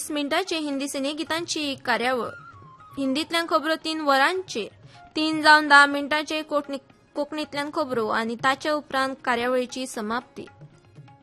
मिनिटांचे हिंदी सिने गितांची कार्यावळ. हिंदीतल्यान खबरो 3 वरांचेर 3 जावन 10 मिनिटांचे कोंकणीतल्यान खबरो आनी ताचे उपरांत कार्यावळीची समाप्ती.